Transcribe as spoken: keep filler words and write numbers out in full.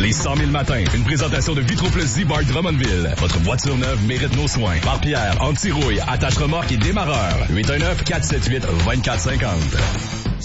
Les cent mille matins, une présentation de Vitro Plus Z-Bar Drummondville. Votre voiture neuve mérite nos soins. Barre-pierre, anti-rouille, attache remorque et démarreur. huit un neuf, quatre sept huit, deux quatre cinq zéro.